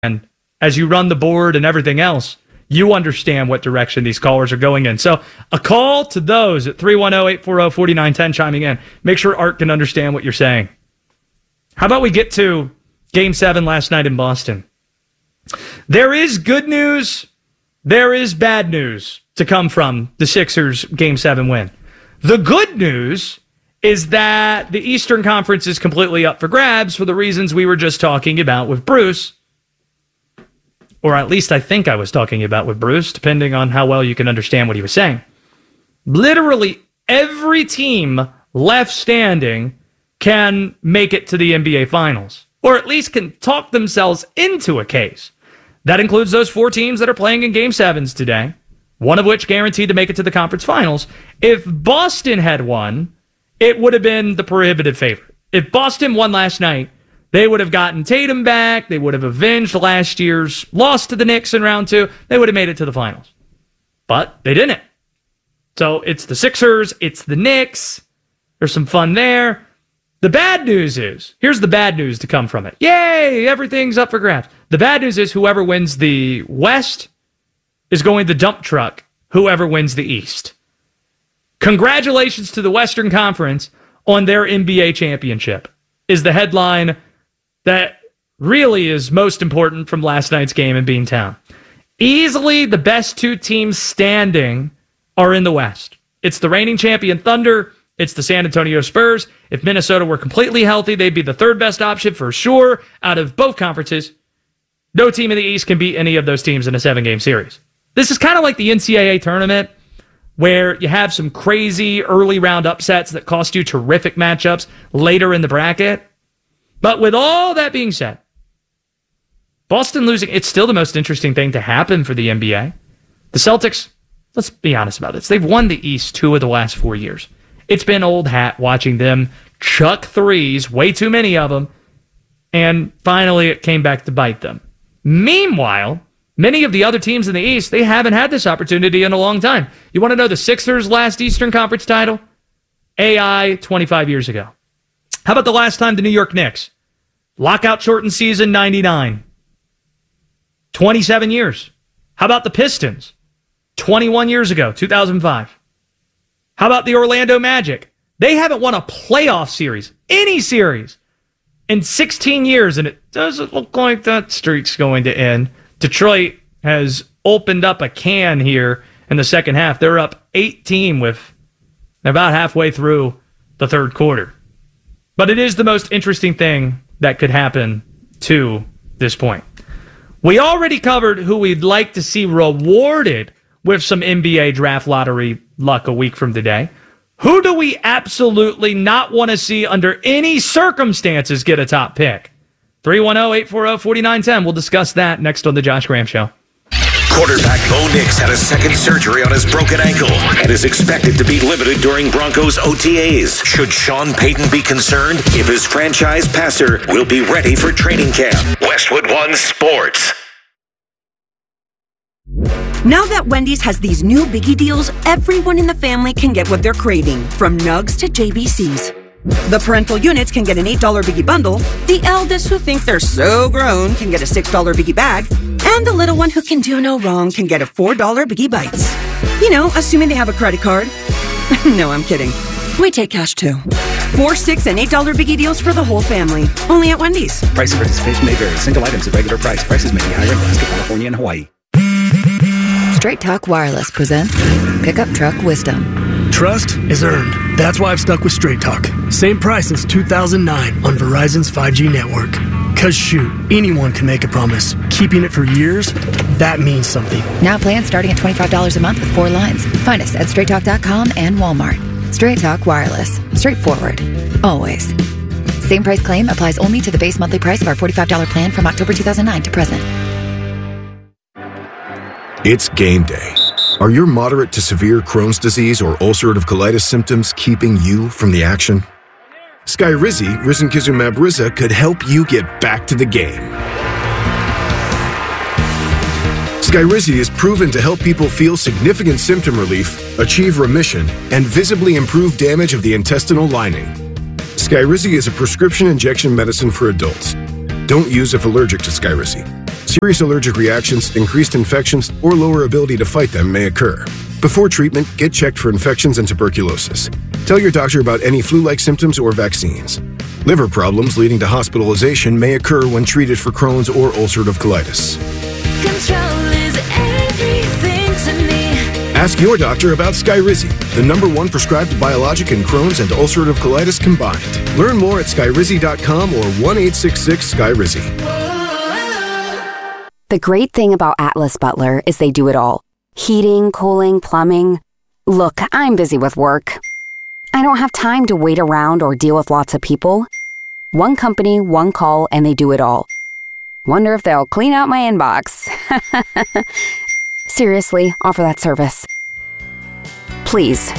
And as you run the board and everything else, you understand what direction these callers are going in. So a call to those at 310-840-4910 chiming in. Make sure Art can understand what you're saying. How about we get to Game 7 last night in Boston? There is good news. There is bad news to come from the Sixers Game 7 win. The good news is that the Eastern Conference is completely up for grabs for the reasons we were just talking about with Bruce. Or at least I think I was talking about with Bruce, depending on how well you can understand what he was saying. Literally every team left standing can make it to the NBA Finals, or at least can talk themselves into a case. That includes those 4 teams that are playing in Game 7s today, one of which guaranteed to make it to the conference finals. If Boston had won, it would have been the prohibitive favorite. If Boston won last night, they would have gotten Tatum back. They would have avenged last year's loss to the Knicks in round 2. They would have made it to the finals. But they didn't. So it's the Sixers. It's the Knicks. There's some fun there. The bad news is, here's the bad news to come from it. Yay, everything's up for grabs. The bad news is whoever wins the West is going to dump truck whoever wins the East. Congratulations to the Western Conference on their NBA championship is the headline that really is most important from last night's game in Beantown. Easily the best 2 teams standing are in the West. It's the reigning champion Thunder. It's the San Antonio Spurs. If Minnesota were completely healthy, they'd be the 3rd best option for sure out of both conferences. No team in the East can beat any of those teams in a 7-game series. This is kind of like the NCAA tournament where you have some crazy early round upsets that cost you terrific matchups later in the bracket. But with all that being said, Boston losing, it's still the most interesting thing to happen for the NBA. The Celtics, let's be honest about this, they've won the East 2 of the last 4 years. It's been old hat watching them chuck threes, way too many of them, and finally it came back to bite them. Meanwhile, many of the other teams in the East, they haven't had this opportunity in a long time. You want to know the Sixers' last Eastern Conference title? AI 25 years ago. How about the last time the New York Knicks? Lockout shortened season 99. 27 years. How about the Pistons? 21 years ago, 2005. How about the Orlando Magic? They haven't won a playoff series, any series, in 16 years, and it doesn't look like that streak's going to end. Detroit has opened up a can here in the second half. They're up 18 with about halfway through the third quarter. But it is the most interesting thing that could happen to this point. We already covered who we'd like to see rewarded with some NBA draft lottery luck a week from today. Who do we absolutely not want to see under any circumstances get a top pick? 310-840-4910. We'll discuss that next on The Josh Graham Show. Quarterback Bo Nix had a second surgery on his broken ankle and is expected to be limited during Broncos OTAs. Should Sean Payton be concerned if his franchise passer will be ready for training camp? Westwood One Sports. Now that Wendy's has these new biggie deals, everyone in the family can get what they're craving, from nugs to JBCs. The parental units can get an $8 biggie bundle, the eldest who think they're so grown can get a $6 biggie bag, and the little one who can do no wrong can get a $4 biggie bites. You know, assuming they have a credit card. No, I'm kidding. We take cash too. 4, 6, and $8 biggie deals for the whole family. Only at Wendy's. Price and participation may vary. Single items at regular price. Prices may be higher in Alaska, California, and Hawaii. Straight Talk Wireless presents Pickup Truck Wisdom. Trust is earned. That's why I've stuck with Straight Talk. Same price since 2009 on Verizon's 5G network. Cause shoot, anyone can make a promise. Keeping it for years, that means something. Now plans starting at $25 a month with 4 lines. Find us at straighttalk.com and Walmart. Straight Talk Wireless. Straightforward. Always. Same price claim applies only to the base monthly price of our $45 plan from October 2009 to present. It's game day. Are your moderate to severe Crohn's disease or ulcerative colitis symptoms keeping you from the action? Skyrizi, risankizumab Riza, could help you get back to the game. Skyrizi is proven to help people feel significant symptom relief, achieve remission, and visibly improve damage of the intestinal lining. Skyrizi is a prescription injection medicine for adults. Don't use if allergic to Skyrizi. Serious allergic reactions, increased infections, or lower ability to fight them may occur. Before treatment, get checked for infections and tuberculosis. Tell your doctor about any flu-like symptoms or vaccines. Liver problems leading to hospitalization may occur when treated for Crohn's or ulcerative colitis. Control is everything to me. Ask your doctor about Skyrizi, the #1 prescribed biologic in Crohn's and ulcerative colitis combined. Learn more at skyrizi.com or 1-866-SKYRIZI. The great thing about Atlas Butler is they do it all. Heating, cooling, plumbing. Look, I'm busy with work. I don't have time to wait around or deal with lots of people. One company, one call, and they do it all. Wonder if they'll clean out my inbox. Seriously, offer that service. Please.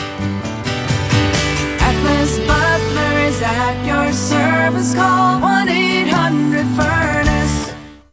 Atlas Butler is at your service. Call 1-800-FURNACE.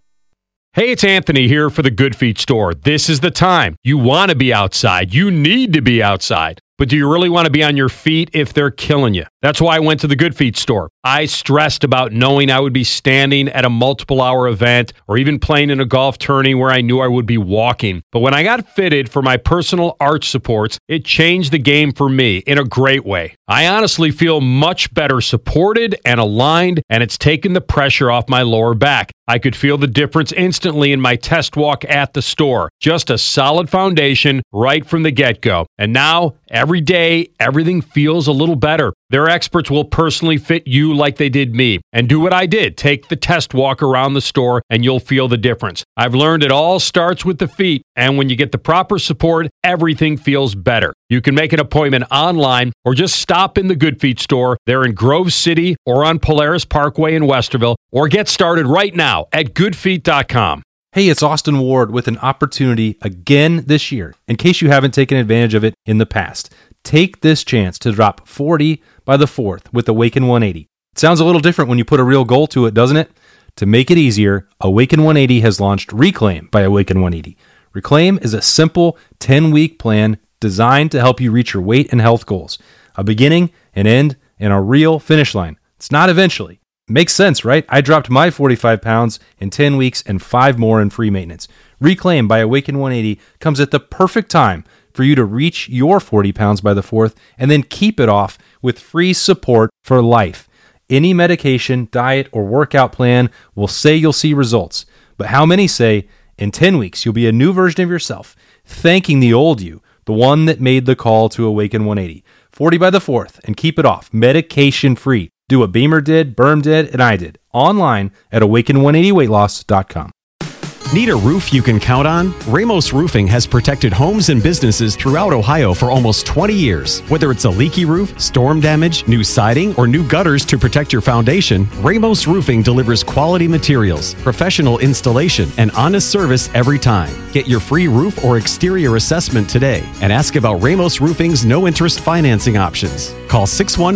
Hey, it's Anthony here for the Good Feet store. This is the time. You want to be outside. You need to be outside. But do you really want to be on your feet if they're killing you? That's why I went to the Good Feet store. I stressed about knowing I would be standing at a multiple-hour event or even playing in a golf tourney where I knew I would be walking. But when I got fitted for my personal arch supports, it changed the game for me in a great way. I honestly feel much better supported and aligned, and it's taken the pressure off my lower back. I could feel the difference instantly in my test walk at the store. Just a solid foundation right from the get-go. And now, every day, everything feels a little better. Their experts will personally fit you like they did me. And do what I did. Take the test walk around the store and you'll feel the difference. I've learned it all starts with the feet. And when you get the proper support, everything feels better. You can make an appointment online or just stop in the Good Feet store. They're in Grove City or on Polaris Parkway in Westerville. Or get started right now at goodfeet.com. Hey, it's Austin Ward with an opportunity again this year, in case you haven't taken advantage of it in the past. Take this chance to drop 40 by the 4th with Awaken 180. It sounds a little different when you put a real goal to it, doesn't it? To make it easier, Awaken 180 has launched Reclaim by Awaken 180. Reclaim is a simple 10-week plan designed to help you reach your weight and health goals. A beginning, an end, and a real finish line. It's not eventually. Makes sense, right? I dropped my 45 pounds in 10 weeks and 5 more in free maintenance. Reclaim by Awaken 180 comes at the perfect time for you to reach your 40 pounds by the 4th and then keep it off with free support for life. Any medication, diet, or workout plan will say you'll see results. But how many say, in 10 weeks, you'll be a new version of yourself, thanking the old you, the one that made the call to Awaken 180. 40 by the 4th and keep it off, medication-free. Do what Beamer did, Berm did, and I did. Online at awaken180weightloss.com. Need a roof you can count on? Ramos Roofing has protected homes and businesses throughout Ohio for almost 20 years. Whether it's a leaky roof, storm damage, new siding, or new gutters to protect your foundation, Ramos Roofing delivers quality materials, professional installation, and honest service every time. Get your free roof or exterior assessment today and ask about Ramos Roofing's no-interest financing options. Call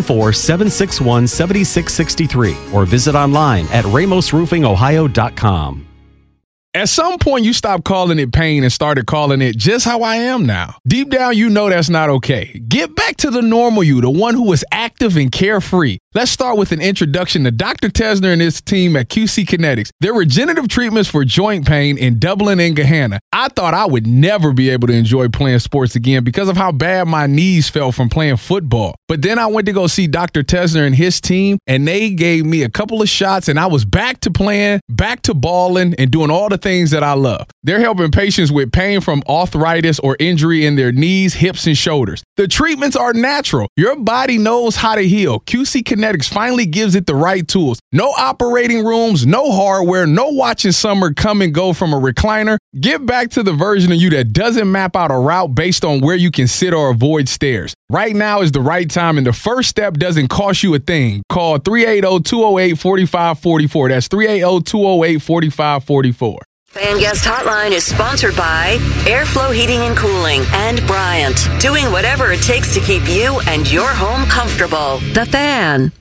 614-761-7663 or visit online at ramosroofingohio.com. At some point, you stopped calling it pain and started calling it just how I am now. Deep down, you know that's not okay. Get back to the normal you, the one who is active and carefree. Let's start with an introduction to Dr. Tesner and his team at QC Kinetics. Their regenerative treatments for joint pain in Dublin and Gahanna. I thought I would never be able to enjoy playing sports again because of how bad my knees felt from playing football. But then I went to go see Dr. Tesner and his team, and they gave me a couple of shots, and I was back to playing, back to balling, and doing all the things that I love. They're helping patients with pain from arthritis or injury in their knees, hips, and shoulders. The treatments are natural. Your body knows how to heal. QC Kinetics finally gives it the right tools. No operating rooms, no hardware, no watching summer come and go from a recliner. Get back to the version of you that doesn't map out a route based on where you can sit or avoid stairs. Right now is the right time, and the first step doesn't cost you a thing. Call 380-208-4544. That's 380-208-4544. Fan Guest Hotline is sponsored by Airflow Heating and Cooling and Bryant, doing whatever it takes to keep you and your home comfortable. The Fan.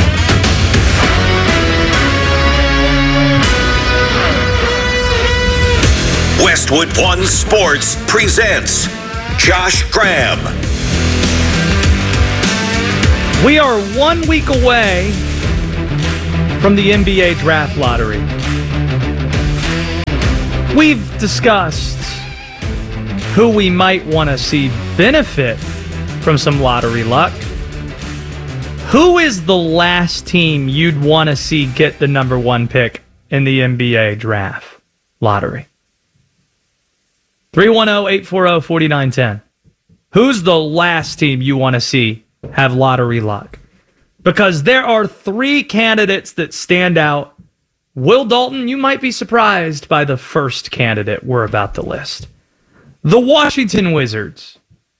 Westwood One Sports presents Josh Graham. We are 1 week away from the NBA draft lottery. We've discussed who we might want to see benefit from some lottery luck. Who is the last team you'd want to see get the number one pick in the NBA draft lottery? 310-840-4910. Who's the last team you want to see have lottery luck? Because there are three candidates that stand out. Will Dalton, you might be surprised by the first candidate we're about to list. The Washington Wizards.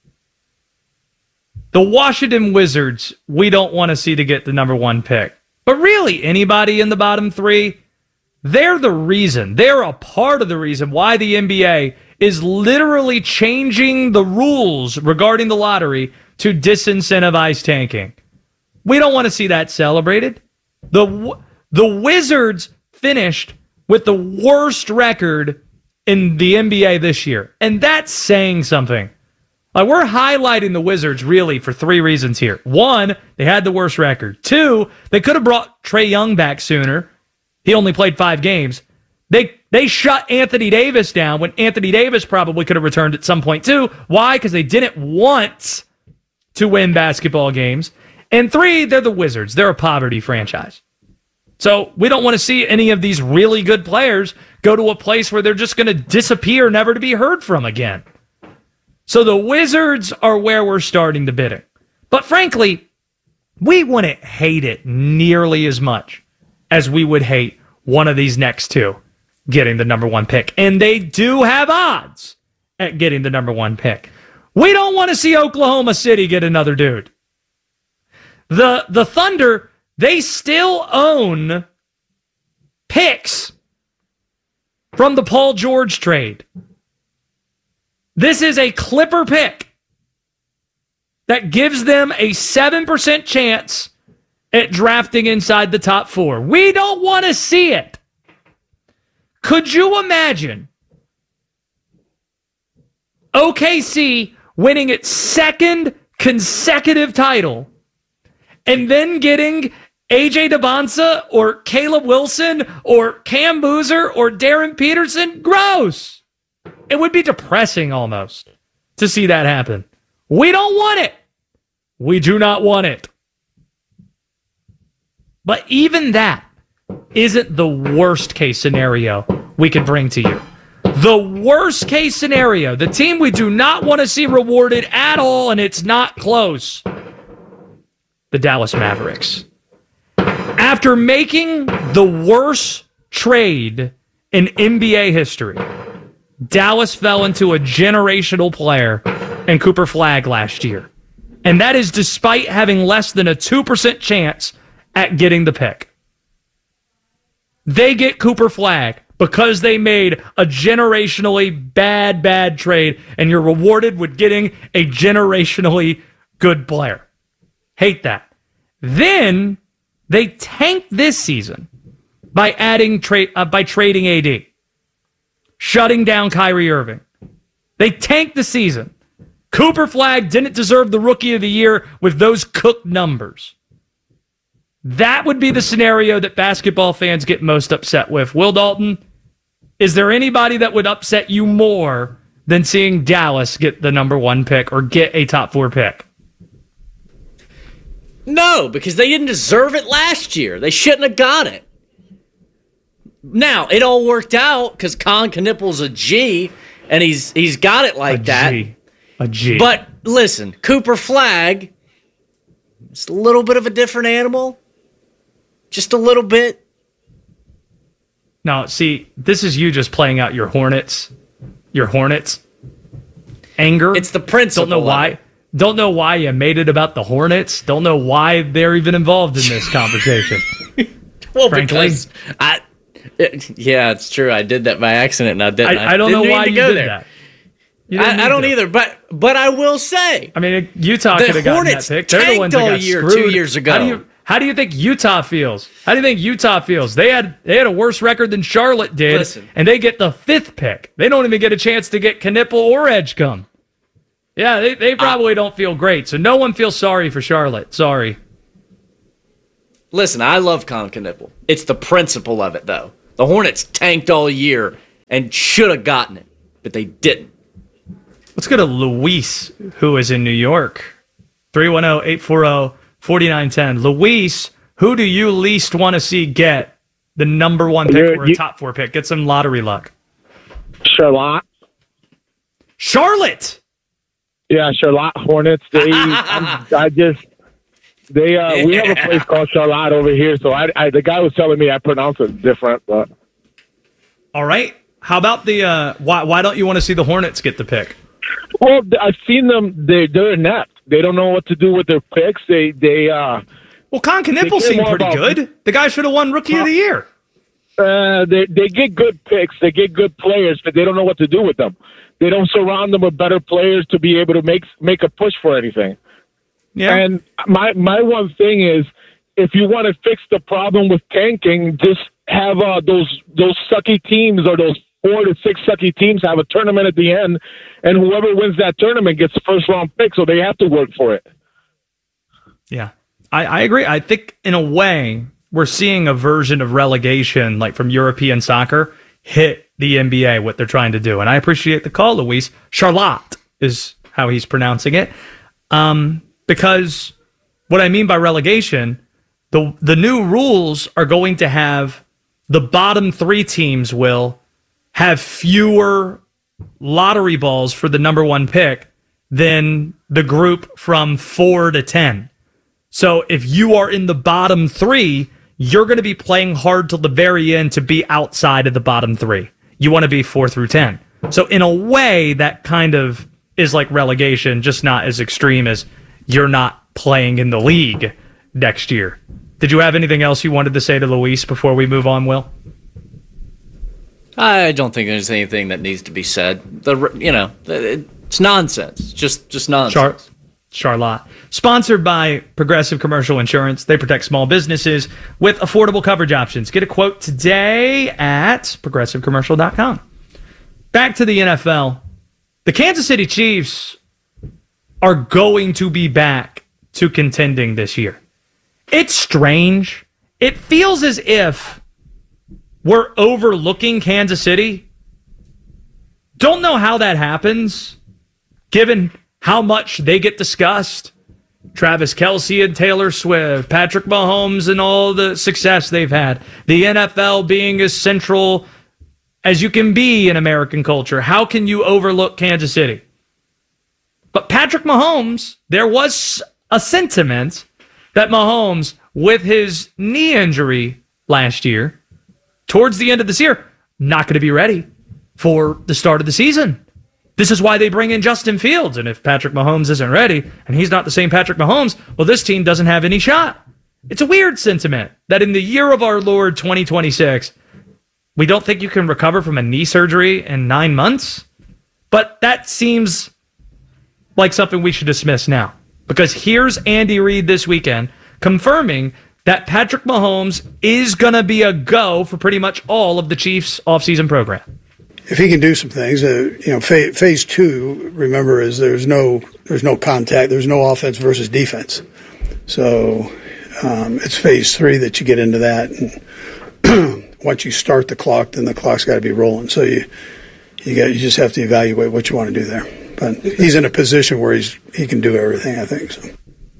The Washington Wizards, we don't want to see to get the number one pick. But really, anybody in the bottom three, they're the reason. They're a part of the reason why the NBA is literally changing the rules regarding the lottery to disincentivize tanking. We don't want to see that celebrated. The Wizards finished with the worst record in the NBA this year. And that's saying something. We're highlighting the Wizards really for three reasons here. One, they had the worst record. Two, they could have brought Trae Young back sooner. He only played 5 games. They shut Anthony Davis down when Anthony Davis probably could have returned at some point too. Why? Because they didn't want to win basketball games. And three, they're the Wizards. They're a poverty franchise. So we don't want to see any of these really good players go to a place where they're just going to disappear, never to be heard from again. So the Wizards are where we're starting the bidding. But frankly, we wouldn't hate it nearly as much as we would hate one of these next two getting the number one pick. And they do have odds at getting the number one pick. We don't want to see Oklahoma City get another dude. The Thunder, they still own picks from the Paul George trade. This is a Clipper pick that gives them a 7% chance at drafting inside the top 4. We don't want to see it. Could you imagine OKC winning its second consecutive title and then getting AJ DeBonsa or Caleb Wilson or Cam Boozer or Darren Peterson? Gross. It would be depressing almost to see that happen. We don't want it. We do not want it. But even that isn't the worst case scenario we could bring to you. The worst case scenario, the team we do not want to see rewarded at all, and it's not close, the Dallas Mavericks. After making the worst trade in NBA history, Dallas fell into a generational player in Cooper Flagg last year. And that is despite having less than a 2% chance at getting the pick. They get Cooper Flagg because they made a generationally bad trade, and you're rewarded with getting a generationally good player. Hate that. Then they tanked this season by trading AD. Shutting down Kyrie Irving. They tanked the season. Cooper Flagg didn't deserve the Rookie of the Year with those cooked numbers. That would be the scenario that basketball fans get most upset with. Will Dalton, is there anybody that would upset you more than seeing Dallas get the number one pick or get a top 4 pick? No, because they didn't deserve it last year. They shouldn't have got it. Now, it all worked out because Colin Knippel's a G, and he's got it like that. A G. But listen, Cooper Flagg, it's a little bit of a different animal. Just a little bit. Now, see, this is you just playing out your Hornets anger. It's the principle. Don't know why. Don't know why you made it about the Hornets. Don't know why they're even involved in this conversation. Well, frankly, because yeah, it's true. I did that by accident, and I don't know why you did that. I don't either, but I will say. I mean, Utah could have gotten that pick. They're the ones that got screwed 2 years ago. How do you think Utah feels? They had a worse record than Charlotte did, and they get the 5th pick. They don't even get a chance to get Knippel or Edgecombe. Yeah, they probably don't feel great. So no one feels sorry for Charlotte. Sorry. Listen, I love Colin Knippel. It's the principle of it, though. The Hornets tanked all year, and should have gotten it, but they didn't. Let's go to Luis, who is in New York. 310-840-4910. Luis, who do you least want to see get the number one pick or a top 4 pick? Get some lottery luck. Charlotte. Yeah, Charlotte Hornets. We have a place called Charlotte over here, so the guy was telling me I pronounce it different. But all right, how about the why don't you want to see the Hornets get the pick? Well, I've seen them. They're inept. They don't know what to do with their picks. Well, Con Knippel seemed pretty good. The guy should have won Rookie of the Year. They get good picks. They get good players, but they don't know what to do with them. They don't surround them with better players to be able to make a push for anything. Yeah. And my one thing is, if you want to fix the problem with tanking, just have those sucky teams or those 4 to 6 sucky teams have a tournament at the end, and whoever wins that tournament gets the first round pick, so they have to work for it. Yeah, I agree. I think in a way we're seeing a version of relegation, like from European soccer, hit the NBA, what they're trying to do. And I appreciate the call, Luis. Charlotte is how he's pronouncing it. Because what I mean by relegation, the new rules are going to have the bottom 3 teams will have fewer lottery balls for the number 1 pick than the group from 4 to 10. So if you are in the bottom 3, you're going to be playing hard till the very end to be outside of the bottom 3. You want to be 4 through 10. So in a way, that kind of is like relegation, just not as extreme as you're not playing in the league next year. Did you have anything else you wanted to say to Luis before we move on, Will? I don't think there's anything that needs to be said. It's nonsense. Just nonsense. Charlotte. Sponsored by Progressive Commercial Insurance. They protect small businesses with affordable coverage options. Get a quote today at progressivecommercial.com. Back to the NFL. The Kansas City Chiefs are going to be back to contending this year. It's strange. It feels as if we're overlooking Kansas City. Don't know how that happens, given how much they get discussed. Travis Kelce and Taylor Swift, Patrick Mahomes and all the success they've had. The NFL being as central as you can be in American culture. How can you overlook Kansas City? But Patrick Mahomes, there was a sentiment that Mahomes, with his knee injury last year, towards the end of this year, not going to be ready for the start of the season. This is why they bring in Justin Fields. And if Patrick Mahomes isn't ready, and he's not the same Patrick Mahomes, well, this team doesn't have any shot. It's a weird sentiment that in the year of our Lord 2026, we don't think you can recover from a knee surgery in 9 months. But that seems like something we should dismiss now. Because here's Andy Reid this weekend confirming that Patrick Mahomes is going to be a go for pretty much all of the Chiefs' offseason program. If he can do some things, phase 2, remember, is there's no contact, there's no offense versus defense. So it's phase 3 that you get into that. And once you start the clock, then the clock's got to be rolling. So you just have to evaluate what you want to do there. But he's in a position where he can do everything, I think. So.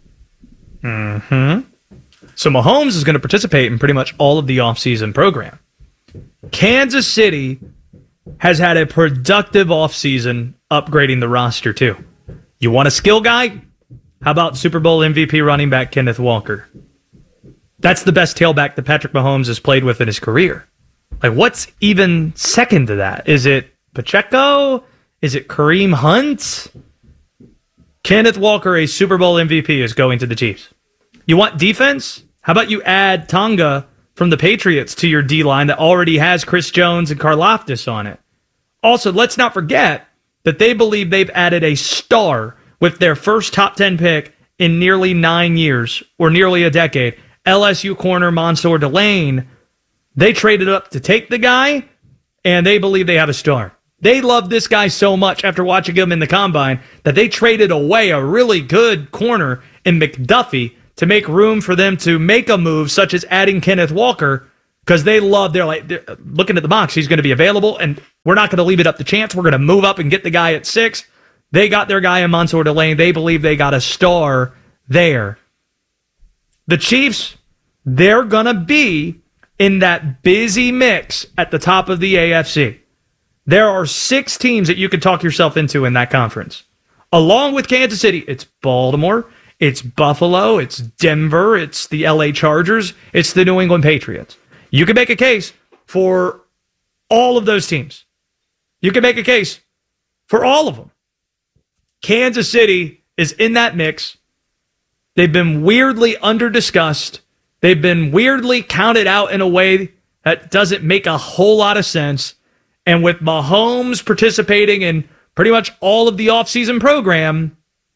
Mm-hmm. So Mahomes is going to participate in pretty much all of the offseason program. Kansas City has had a productive offseason upgrading the roster, too. You want a skill guy? How about Super Bowl MVP running back Kenneth Walker? That's the best tailback that Patrick Mahomes has played with in his career. Like, what's even second to that? Is it Pacheco? Is it Kareem Hunt? Kenneth Walker, a Super Bowl MVP, is going to the Chiefs. You want defense? How about you add Tonga from the Patriots to your D-line that already has Chris Jones and Karlaftis on it? Also, let's not forget that they believe they've added a star with their first top 10 pick in nearly 9 years, or nearly a decade. LSU corner Mansour Delane. They traded up to take the guy, and they believe they have a star. They love this guy so much after watching him in the combine that they traded away a really good corner in McDuffie to make room for them to make a move such as adding Kenneth Walker, because they're looking at the box. He's going to be available, and we're not going to leave it up to chance. We're going to move up and get the guy at 6. They got their guy in Mansour Delane. They believe they got a star there. The Chiefs, they're going to be in that busy mix at the top of the AFC. There are 6 teams that you could talk yourself into in that conference. Along with Kansas City, it's Baltimore, it's Buffalo, it's Denver, it's the LA Chargers, it's the New England Patriots. You can make a case for all of those teams. You can make a case for all of them. Kansas City is in that mix. They've been weirdly under-discussed. They've been weirdly counted out in a way that doesn't make a whole lot of sense. And with Mahomes participating in pretty much all of the offseason program,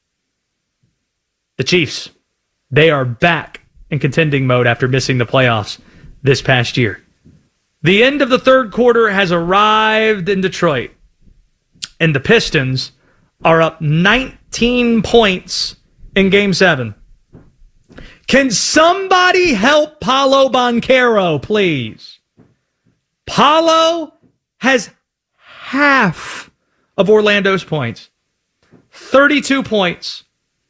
the Chiefs, they are back in contending mode after missing the playoffs this past year. The end of the third quarter has arrived in Detroit, and the Pistons are up 19 points in Game 7. Can somebody help Paolo Banchero, please? Paolo has half of Orlando's points. 32 points.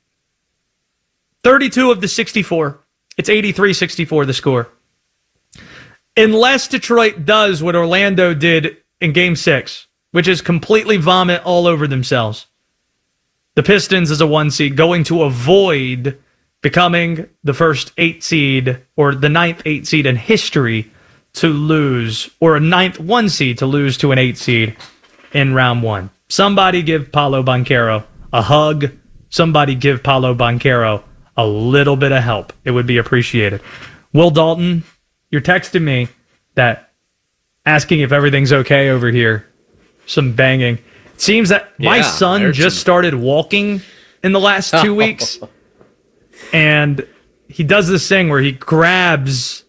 32 of the 64. It's 83-64 the score. Unless Detroit does what Orlando did in Game 6, which is completely vomit all over themselves, the Pistons as a 1 seed going to avoid becoming the first 8 seed or the 9th 8 seed in history to lose, or a 9th 1 seed to lose to an 8 seed in round 1. Somebody give Paolo Banchero a hug. Somebody give Paolo Banchero a little bit of help. It would be appreciated. Will Dalton, you're texting me that asking if everything's okay over here. Some banging. It seems that my son just started walking in the last 2 weeks. And he does this thing where he grabs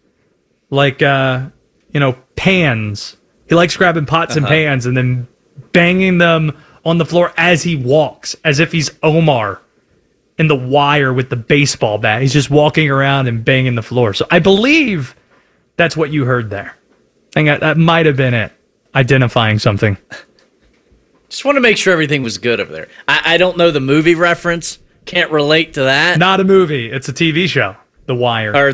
pans. He likes grabbing pots and pans and then banging them on the floor as he walks, as if he's Omar in The Wire with the baseball bat. He's just walking around and banging the floor. So I believe that's what you heard there. I think that might have been it. Identifying something. Just want to make sure everything was good over there. I don't know the movie reference. Can't relate to that. Not a movie. It's a TV show. The Wire. Or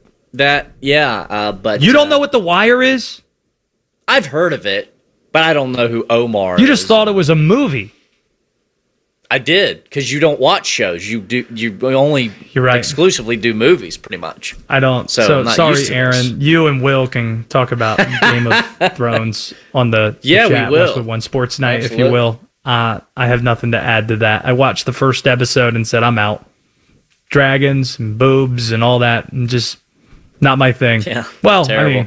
but you don't know what The Wire is? I've heard of it, but I don't know who Omar is. You just thought it was a movie. I did, because you don't watch shows. You only exclusively do movies, pretty much. I don't. So sorry, Aaron. You and Will can talk about Game of Thrones on the chat. We will. One Sports Night, if you will. I have nothing to add to that. I watched the first episode and said, I'm out. Dragons and boobs and all that, and just not my thing. Yeah. Well, terrible.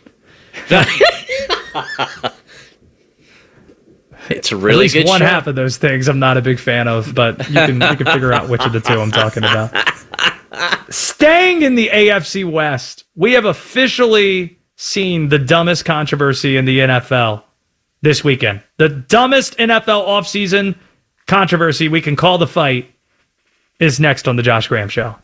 It's a really good show. At least one half of those things I'm not a big fan of, but you can figure out which of the two I'm talking about. Staying in the AFC West, we have officially seen the dumbest controversy in the NFL this weekend. The dumbest NFL offseason controversy we can call the fight is next on the Josh Graham Show.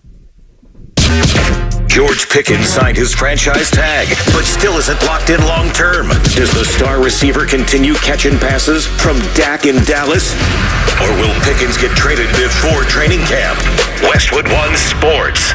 George Pickens signed his franchise tag, but still isn't locked in long term. Does the star receiver continue catching passes from Dak in Dallas? Or will Pickens get traded before training camp? Westwood One Sports.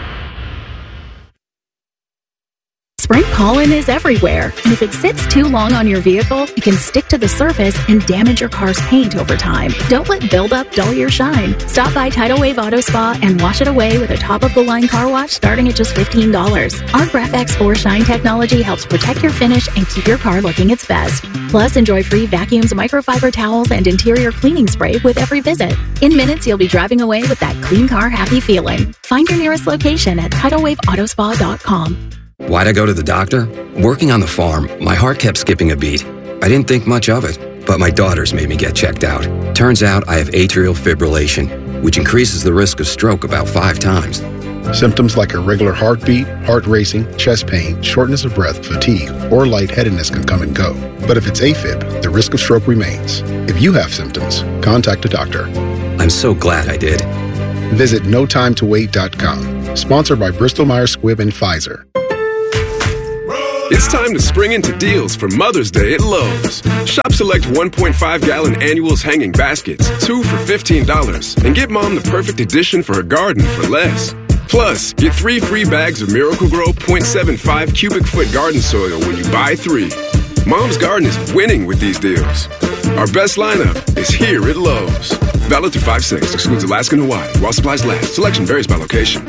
Spring pollen is everywhere, and if it sits too long on your vehicle, it can stick to the surface and damage your car's paint over time. Don't let buildup dull your shine. Stop by Tidal Wave Auto Spa and wash it away with a top-of-the-line car wash starting at just $15. Our GraphX 4 Shine technology helps protect your finish and keep your car looking its best. Plus, enjoy free vacuums, microfiber towels, and interior cleaning spray with every visit. In minutes, you'll be driving away with that clean car happy feeling. Find your nearest location at TidalWaveAutospa.com. Why'd I go to the doctor? Working on the farm, my heart kept skipping a beat. I didn't think much of it, but my daughters made me get checked out. Turns out I have atrial fibrillation, which increases the risk of stroke about 5 times. Symptoms like irregular heartbeat, heart racing, chest pain, shortness of breath, fatigue, or lightheadedness can come and go. But if it's AFib, the risk of stroke remains. If you have symptoms, contact a doctor. I'm so glad I did. Visit NoTimeToWait.com. Sponsored by Bristol Myers Squibb and Pfizer. It's time to spring into deals for Mother's Day at Lowe's. Shop select 1.5-gallon annuals hanging baskets, 2 for $15, and get Mom the perfect addition for her garden for less. Plus, get 3 free bags of Miracle-Gro 0.75 cubic foot garden soil when you buy 3. Mom's garden is winning with these deals. Our best lineup is here at Lowe's. Valid through 5/6. Excludes Alaska and Hawaii. While supplies last. Selection varies by location.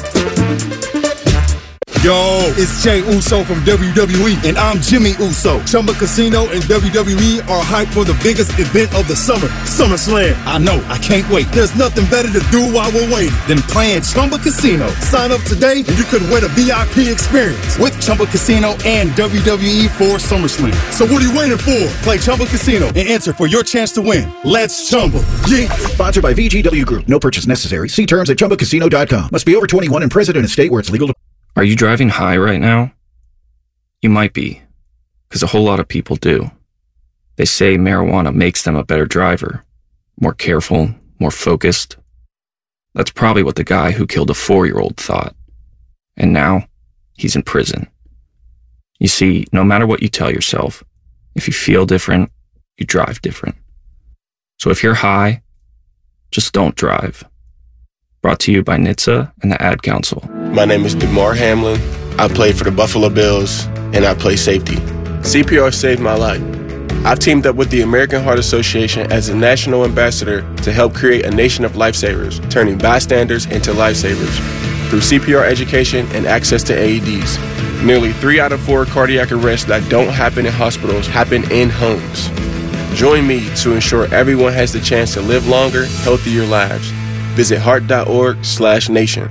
Yo, it's Jay Uso from WWE, and I'm Jimmy Uso. Chumba Casino and WWE are hyped for the biggest event of the summer, SummerSlam. I know, I can't wait. There's nothing better to do while we're waiting than playing Chumba Casino. Sign up today, and you could win a VIP experience with Chumba Casino and WWE for SummerSlam. So what are you waiting for? Play Chumba Casino and enter for your chance to win. Let's Chumba. Yeah. Sponsored by VGW Group. No purchase necessary. See terms at ChumbaCasino.com. Must be over 21 and present in a state where it's legal to... Are you driving high right now? You might be, because a whole lot of people do. They say marijuana makes them a better driver, more careful, more focused. That's probably what the guy who killed a 4-year-old thought. And now, he's in prison. You see, no matter what you tell yourself, if you feel different, you drive different. So if you're high, just don't drive. Brought to you by NHTSA and the Ad Council. My name is DeMar Hamlin. I play for the Buffalo Bills, and I play safety. CPR saved my life. I've teamed up with the American Heart Association as a national ambassador to help create a nation of lifesavers, turning bystanders into lifesavers. Through CPR education and access to AEDs, nearly 3 out of 4 cardiac arrests that don't happen in hospitals happen in homes. Join me to ensure everyone has the chance to live longer, healthier lives. Visit heart.org/nation.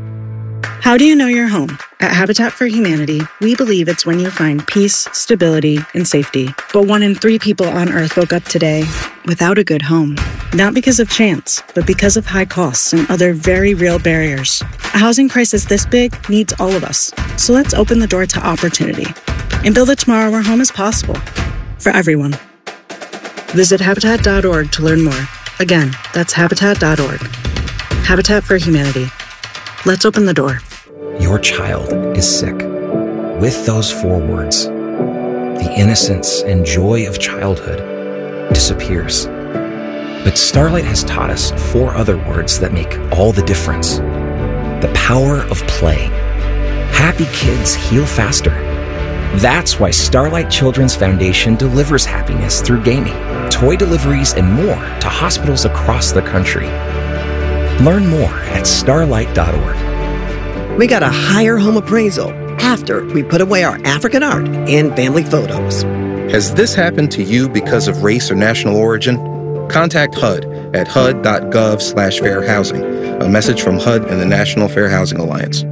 How do you know you're home? At Habitat for Humanity, we believe it's when you find peace, stability, and safety. But 1 in 3 people on Earth woke up today without a good home. Not because of chance, but because of high costs and other very real barriers. A housing crisis this big needs all of us. So let's open the door to opportunity and build a tomorrow where home is possible for everyone. Visit Habitat.org to learn more. Again, that's Habitat.org. Habitat for Humanity. Let's open the door. Your child is sick. With those 4 words, the innocence and joy of childhood disappears. But Starlight has taught us 4 other words that make all the difference. The power of play. Happy kids heal faster. That's why Starlight Children's Foundation delivers happiness through gaming, toy deliveries, and more to hospitals across the country. Learn more at starlight.org. We got a higher home appraisal after we put away our African art and family photos. Has this happened to you because of race or national origin? Contact HUD at hud.gov/fair housing. A message from HUD and the National Fair Housing Alliance.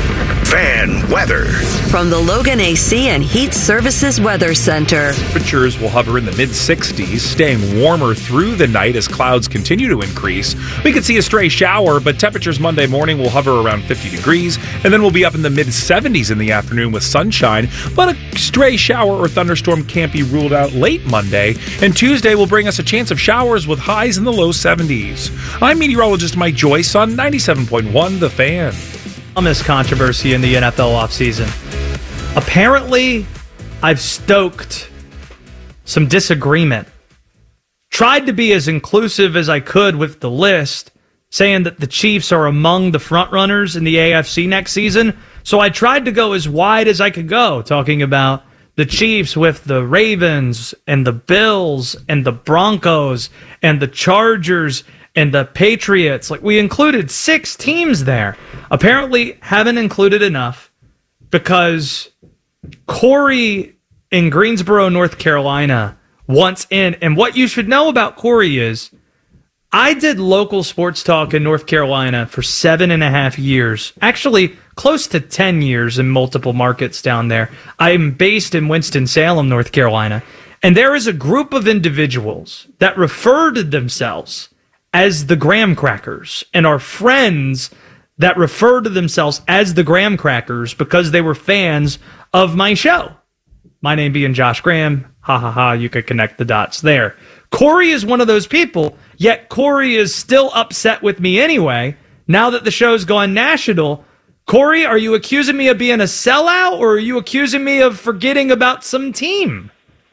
Fan weather. From the Logan AC and Heat Services Weather Center. Temperatures will hover in the mid-60s, staying warmer through the night as clouds continue to increase. We could see a stray shower, but temperatures Monday morning will hover around 50 degrees, and then we'll be up in the mid-70s in the afternoon with sunshine. But a stray shower or thunderstorm can't be ruled out late Monday, and Tuesday will bring us a chance of showers with highs in the low 70s. I'm meteorologist Mike Joyce on 97.1 The Fan. This controversy in the NFL offseason. Apparently, I've stoked some disagreement. Tried to be as inclusive as I could with the list, saying that the Chiefs are among the frontrunners in the AFC next season. So I tried to go as wide as I could go, talking about the Chiefs with the Ravens and the Bills and the Broncos and the Chargers and the Patriots. Like, we included 6 teams there. Apparently haven't included enough because Corey in Greensboro, North Carolina wants in. And what you should know about Corey is I did local sports talk in North Carolina for 7.5 years. Actually, close to 10 years in multiple markets down there. I'm based in Winston-Salem, North Carolina. And there is a group of individuals that refer to themselves as the Graham Crackers, and are friends that refer to themselves as the Graham Crackers because they were fans of my show. My name being Josh Graham. Ha ha ha, you could connect the dots there. Corey is one of those people, yet Corey is still upset with me anyway, now that the show's gone national, Corey, are you accusing me of being a sellout, or are you accusing me of forgetting about some team?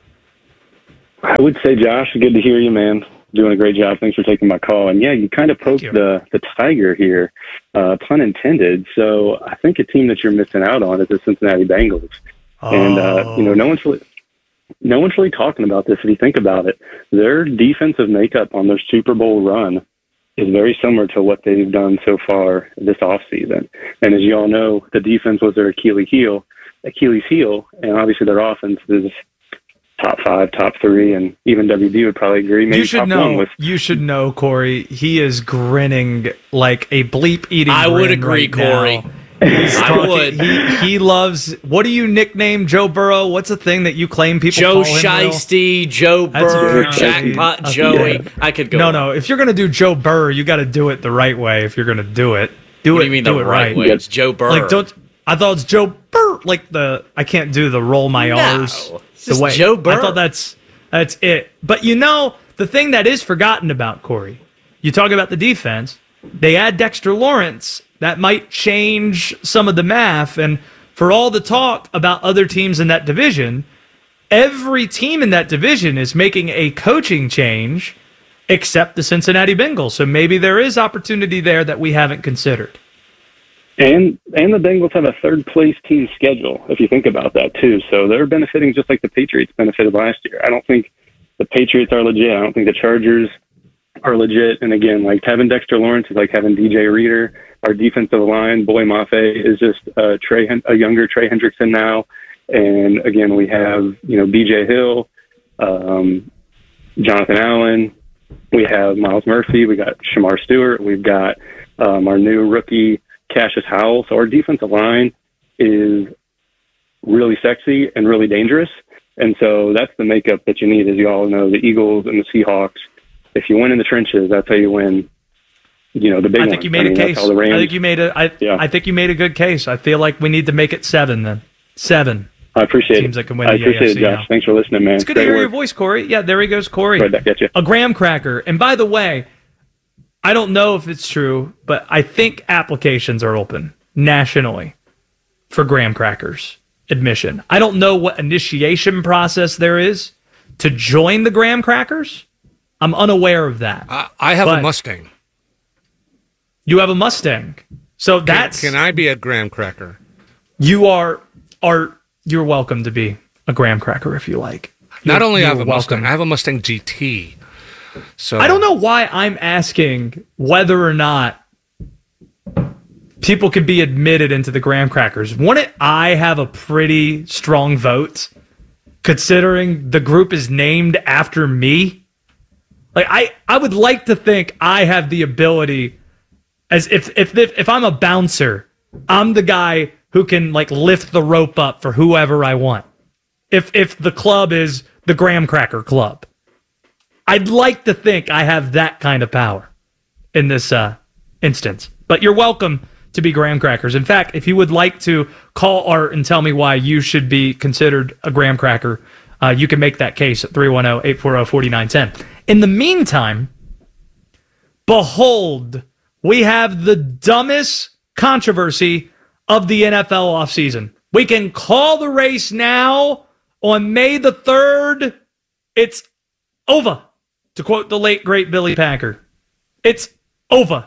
I would say, Josh, good to hear you, man. Doing a great job. Thanks for taking my call. And yeah, you kind of poked the tiger here, pun intended. So I think a team that you're missing out on is the Cincinnati Bengals. And no one's really talking about this. If you think about it, their defensive makeup on their Super Bowl run is very similar to what they've done so far this offseason. And as you all know, the defense was their Achilles heel, and obviously their offense is top 5, top 3, and even WD would probably agree. Maybe You should know, Corey. He is grinning like a bleep-eating. I would agree, Corey. I would. He loves. What do you nickname Joe Burrow? What's the thing that you claim people Joe call him? Shiesty, Joe Burr, Jackpot Joey. Yeah. I could go. No. If you're gonna do Joe Burr, you got to do it the right way. If you're gonna do it, what do you mean the right way? It's Joe Burr. I thought it's Joe Burr. Like I can't do the roll my R's. The way Joe Burr. I thought that's it. But the thing that is forgotten about, Corey, you talk about the defense. They add Dexter Lawrence. That might change some of the math. And for all the talk about other teams in that division, every team in that division is making a coaching change except the Cincinnati Bengals. So maybe there is opportunity there that we haven't considered. And the Bengals have a third-place team schedule, if you think about that, too. So they're benefiting just like the Patriots benefited last year. I don't think the Patriots are legit. I don't think the Chargers are legit. And again, like having Dexter Lawrence is like having DJ Reader. Our defensive line, Boy Mafe, is just a younger Trey Hendrickson now. And again, we have, BJ Hill, Jonathan Allen. We have Miles Murphy. We got Shamar Stewart. We've got our new rookie, Cassius Howell. So our defensive line is really sexy and really dangerous. And so that's the makeup that you need. As you all know, the Eagles and the Seahawks, if you win in the trenches, that's how you win. The big I think you made a case. I think you made a good case. I feel like we need to make it 7 then. 7. I appreciate teams it. That can win I appreciate it, Josh. Now. Thanks for listening, man. It's good to hear your voice, Corey. Yeah, there he goes, Corey. Right back at you. A graham cracker. And by the way, I don't know if it's true, but I think applications are open nationally for graham crackers admission. I don't know what initiation process there is to join the graham crackers. I'm unaware of that. I have a Mustang. You have a Mustang. So that's... Can I be a graham cracker? You're welcome to be a graham cracker if you like. Not only I have a Mustang, I have a Mustang GT. So I don't know why I'm asking whether or not people could be admitted into the graham crackers. Wouldn't I have a pretty strong vote, considering the group is named after me? Like I would like to think I have the ability, as if I'm a bouncer, I'm the guy who can lift the rope up for whoever I want. If the club is the graham cracker club. I'd like to think I have that kind of power in this instance. But you're welcome to be graham crackers. In fact, if you would like to call Art and tell me why you should be considered a graham cracker, you can make that case at 310-840-4910. In the meantime, behold, we have the dumbest controversy of the NFL offseason. We can call the race now on May the 3rd. It's over. To quote the late, great Billy Packer, it's over.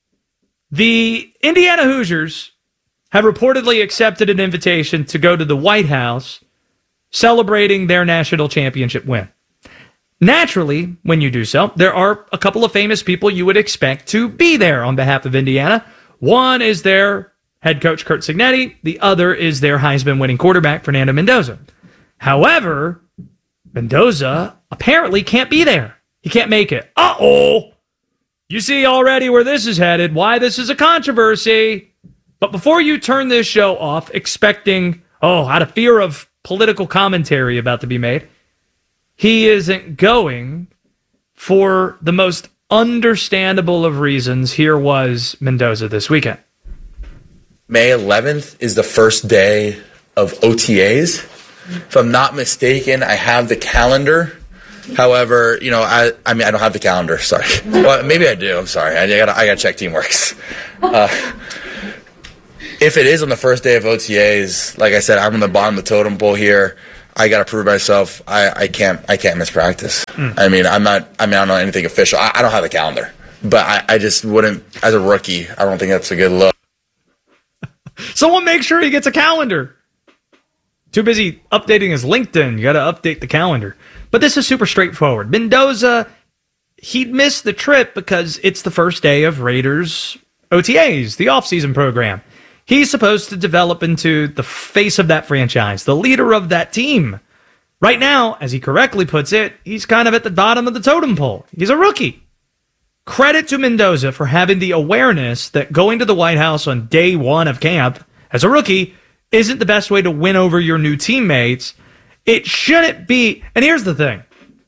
The Indiana Hoosiers have reportedly accepted an invitation to go to the White House celebrating their national championship win. Naturally, when you do so, there are a couple of famous people you would expect to be there on behalf of Indiana. One is their head coach, Curt Cignetti. The other is their Heisman-winning quarterback, Fernando Mendoza. However, Mendoza apparently can't be there. He can't make it. Uh-oh! You see already where this is headed, why this is a controversy. But before you turn this show off, expecting, out of fear of political commentary about to be made, he isn't going for the most understandable of reasons. Here was Mendoza this weekend. May 11th is the first day of OTAs. If I'm not mistaken, I have the calendar. However, I don't have the calendar. Sorry. Well, maybe I do. I'm sorry. I gotta check Teamworks. If it is on the first day of OTAs, like I said, I'm on the bottom of the totem pole here. I got to prove myself. I can't miss practice. I mean, I don't know anything official. I don't have the calendar, but I just wouldn't, as a rookie, I don't think that's a good look. Someone make sure he gets a calendar. Too busy updating his LinkedIn. You got to update the calendar. But this is super straightforward. Mendoza, he'd missed the trip because it's the first day of Raiders OTAs, the offseason program. He's supposed to develop into the face of that franchise, the leader of that team. Right now, as he correctly puts it, he's kind of at the bottom of the totem pole. He's a rookie. Credit to Mendoza for having the awareness that going to the White House on day one of camp as a rookie isn't the best way to win over your new teammates. It shouldn't be. And here's the thing.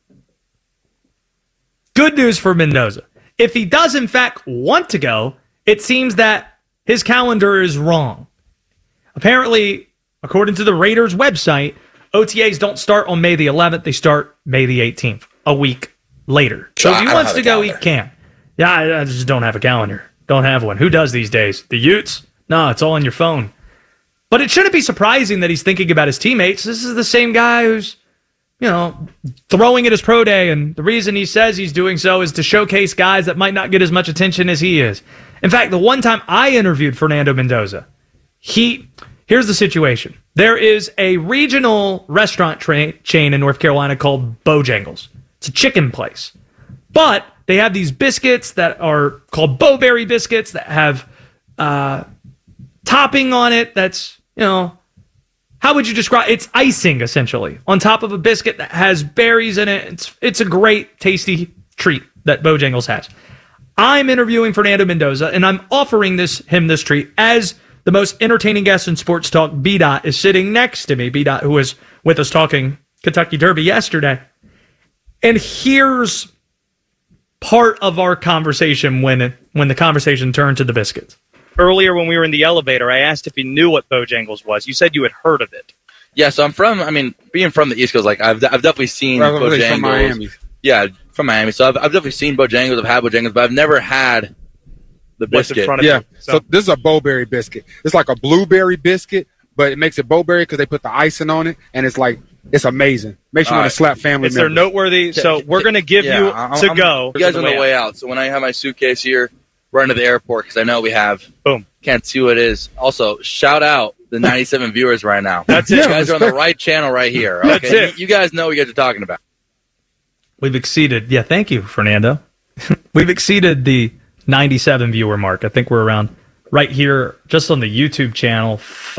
Good news for Mendoza. If he does, in fact, want to go, it seems that his calendar is wrong. Apparently, according to the Raiders website, OTAs don't start on May the 11th. They start May the 18th, a week later. So if he wants to go, he can. Yeah, I just don't have a calendar. Don't have one. Who does these days? The Utes? No, it's all on your phone. But it shouldn't be surprising that he's thinking about his teammates. This is the same guy who's, throwing at his pro day, and the reason he says he's doing so is to showcase guys that might not get as much attention as he is. In fact, the one time I interviewed Fernando Mendoza, here's the situation. There is a regional restaurant chain in North Carolina called Bojangles. It's a chicken place. But they have these biscuits that are called Bowberry biscuits that have topping on it that's, how would you describe it? It's icing, essentially, on top of a biscuit that has berries in it. It's a great, tasty treat that Bojangles has. I'm interviewing Fernando Mendoza, and I'm offering him this treat as the most entertaining guest in sports talk. B-Dot is sitting next to me. B-Dot, who was with us talking Kentucky Derby yesterday. And here's part of our conversation when the conversation turned to the biscuits. Earlier when we were in the elevator, I asked if you knew what Bojangles was. You said you had heard of it. Yeah, so being from the East Coast, like I've definitely seen Bojangles. From Miami. Yeah, from Miami. So I've definitely seen Bojangles. I've had Bojangles, but I've never had the biscuit. Yeah, so this is a Bowberry biscuit. It's like a blueberry biscuit, but it makes it Bowberry because they put the icing on it, and it's amazing. Makes you want to slap family members. They're noteworthy, so we're going to give you go. You guys on the way out. So when I have my suitcase here, run to the airport because I know we have. Boom. Can't see what it is. Also, shout out the 97 viewers right now. That's it. You guys are on the right channel right here. Okay? That's it. You guys know what you guys are talking about. We've exceeded. Yeah, thank you, Fernando. We've exceeded the 97 viewer mark. I think we're around right here just on the YouTube channel,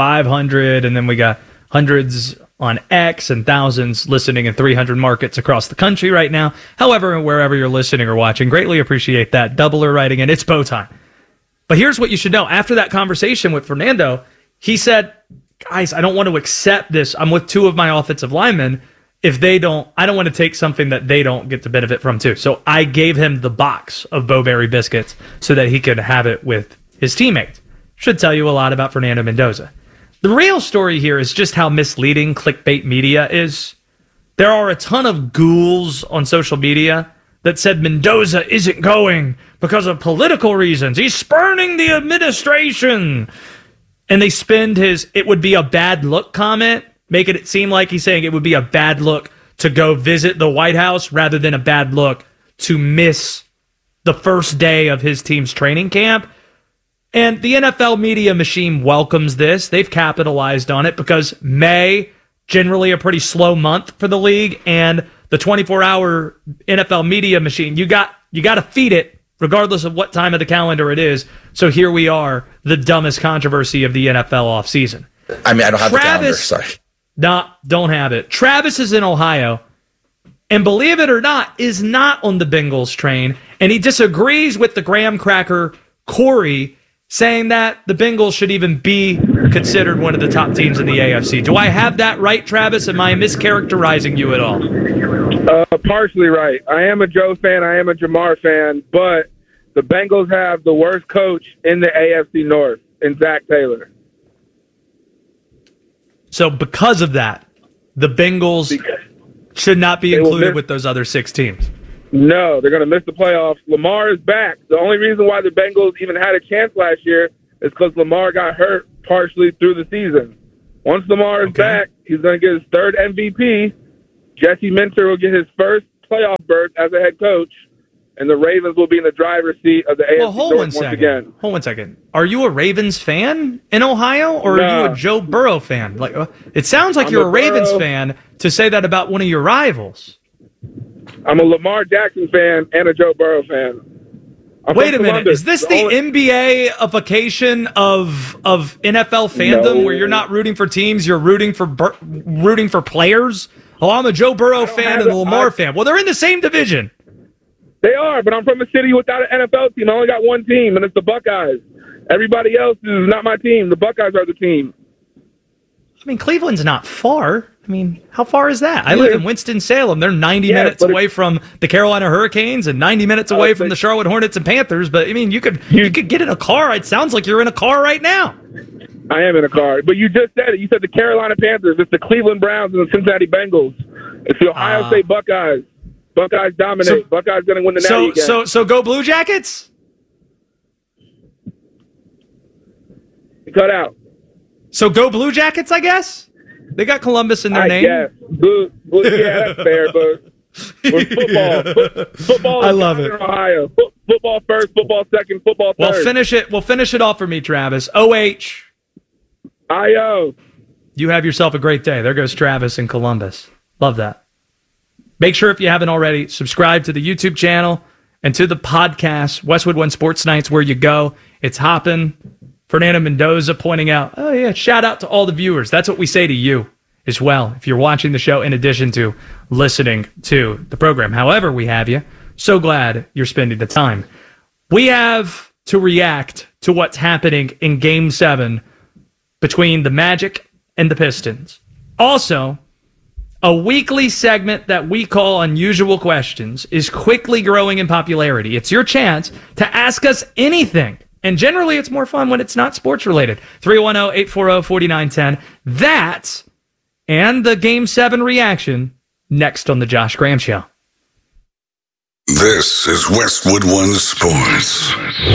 500, and then we got hundreds on X and thousands listening in 300 markets across the country right now. However, wherever you're listening or watching, greatly appreciate that. Doubler writing in, it's bow time. But here's what you should know. After that conversation with Fernando, he said, guys, I don't want to accept this. I'm with two of my offensive linemen. If they don't, I don't want to take something that they don't get to benefit from too. So I gave him the box of Bowberry biscuits so that he could have it with his teammates. Should tell you a lot about Fernando Mendoza. The real story here is just how misleading clickbait media is. There are a ton of ghouls on social media that said Mendoza isn't going because of political reasons. He's spurning the administration. And they spend his "it would be a bad look" comment, making it seem like he's saying it would be a bad look to go visit the White House rather than a bad look to miss the first day of his team's training camp. And the NFL media machine welcomes this. They've capitalized on it because May, generally a pretty slow month for the league, and the 24-hour NFL media machine, you got to feed it regardless of what time of the calendar it is. So here we are, the dumbest controversy of the NFL offseason. I don't have the calendar, sorry. No, don't have it. Travis is in Ohio, and believe it or not, is not on the Bengals train, and he disagrees with the graham cracker Corey, saying that the Bengals should even be considered one of the top teams in the AFC. Do I have that right, Travis? Am I mischaracterizing you at all? Partially right. I am a Joe fan. I am a Jamar fan. But the Bengals have the worst coach in the AFC North in Zach Taylor. So because of that, the Bengals should not be included with those other 6 teams. No, they're going to miss the playoffs. Lamar is back. The only reason why the Bengals even had a chance last year is because Lamar got hurt partially through the season. Once Lamar is back, he's going to get his third MVP. Jesse Minter will get his first playoff berth as a head coach, and the Ravens will be in the driver's seat of the AFC North once again. Hold 1 second. Are you a Ravens fan in Ohio, or are you a Joe Burrow fan? Like, it sounds like you're a Ravens fan to say that about one of your rivals. I'm a Lamar Jackson fan and a Joe Burrow fan. Wait a minute. Is this the NBA-ification of NFL fandom, where you're not rooting for teams, you're rooting for players? Oh, I'm a Joe Burrow fan and a Lamar fan. Well, they're in the same division. They are, but I'm from a city without an NFL team. I only got one team, and it's the Buckeyes. Everybody else is not my team. The Buckeyes are the team. I mean, Cleveland's not far. I mean, how far is that? I live in Winston-Salem. They're 90 minutes away from the Carolina Hurricanes and 90 minutes away from the Charlotte Hornets and Panthers. But, I mean, you could get in a car. It sounds like you're in a car right now. I am in a car. But you just said it. You said the Carolina Panthers. It's the Cleveland Browns and the Cincinnati Bengals. It's the Ohio State Buckeyes. Buckeyes dominate. Buckeyes going to win the Natty again. So go Blue Jackets? Cut out. So go Blue Jackets, I guess? They got Columbus in their name. Yeah, that's fair, but with football I love it. In Ohio. Football first, football second, football third. Well, finish it off for me, Travis. O-H-I-O. You have yourself a great day. There goes Travis in Columbus. Love that. Make sure, if you haven't already, subscribe to the YouTube channel and to the podcast, Westwood One Sports Nights, where you go. It's hopping. Fernando Mendoza pointing out, oh, yeah, shout out to all the viewers. That's what we say to you as well, if you're watching the show in addition to listening to the program. However we have you, so glad you're spending the time. We have to react to what's happening in Game 7 between the Magic and the Pistons. Also, a weekly segment that we call Unusual Questions is quickly growing in popularity. It's your chance to ask us anything. And generally, it's more fun when it's not sports-related. 310-840-4910. That and the Game 7 reaction next on The Josh Graham Show. This is Westwood One Sports.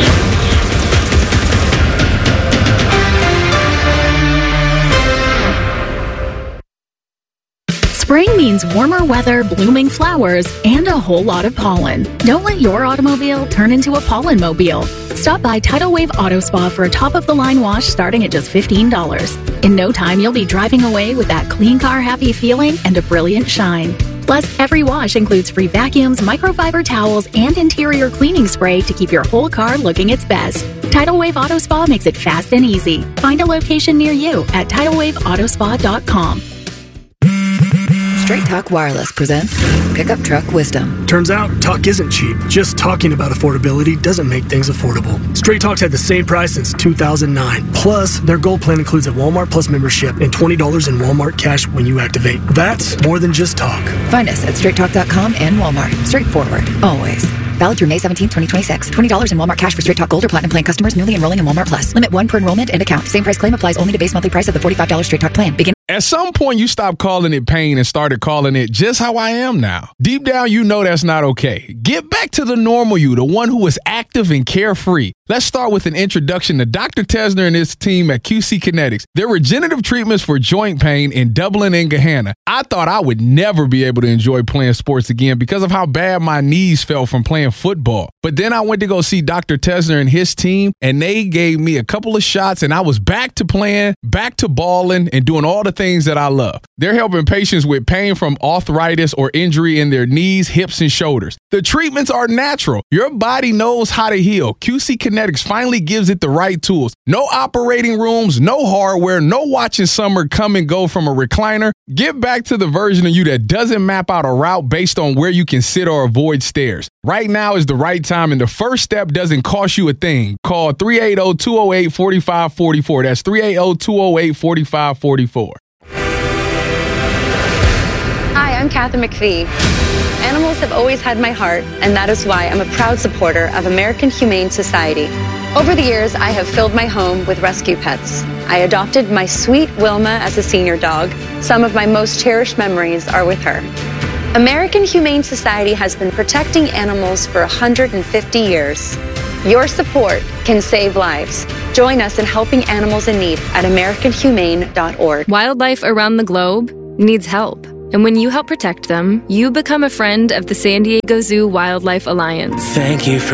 Spring means warmer weather, blooming flowers, and a whole lot of pollen. Don't let your automobile turn into a pollen-mobile. Stop by Tidal Wave Auto Spa for a top-of-the-line wash starting at just $15. In no time, you'll be driving away with that clean car happy feeling and a brilliant shine. Plus, every wash includes free vacuums, microfiber towels, and interior cleaning spray to keep your whole car looking its best. Tidal Wave Auto Spa makes it fast and easy. Find a location near you at TidalWaveAutospa.com. Straight Talk Wireless presents Pickup Truck Wisdom. Turns out, talk isn't cheap. Just talking about affordability doesn't make things affordable. Straight Talk's had the same price since 2009. Plus, their Gold Plan includes a Walmart Plus membership and $20 in Walmart cash when you activate. That's more than just talk. Find us at straighttalk.com and Walmart. Straightforward, always. Valid through May 17, 2026. $20 in Walmart cash for Straight Talk Gold or Platinum Plan customers newly enrolling in Walmart Plus. Limit 1 per enrollment and account. Same price claim applies only to base monthly price of the $45 Straight Talk plan. Begin. At some point, you stopped calling it pain and started calling it just how I am now. Deep down, you know that's not okay. Get back to the normal you, the one who is active and carefree. Let's start with an introduction to Dr. Tesner and his team at QC Kinetics. Their regenerative treatments for joint pain in Dublin and Gahanna. I thought I would never be able to enjoy playing sports again because of how bad my knees felt from playing football. But then I went to go see Dr. Tesner and his team, and they gave me a couple of shots, and I was back to playing, back to balling, and doing all the things that I love. They're helping patients with pain from arthritis or injury in their knees, hips, and shoulders. The treatments are natural. Your body knows how to heal. QC Kinetics finally gives it the right tools. No operating rooms, no hardware, no watching summer come and go from a recliner. Get back to the version of you that doesn't map out a route based on where you can sit or avoid stairs. Right now is the right time, and the first step doesn't cost you a thing. Call 380-208-4544. That's 380-208-4544. Hi, I'm Katherine McPhee. Animals have always had my heart, and that is why I'm a proud supporter of American Humane Society. Over the years, I have filled my home with rescue pets. I adopted my sweet Wilma as a senior dog. Some of my most cherished memories are with her. American Humane Society has been protecting animals for 150 years. Your support can save lives. Join us in helping animals in need at AmericanHumane.org. Wildlife around the globe needs help. And when you help protect them, you become a friend of the San Diego Zoo Wildlife Alliance. Thank you for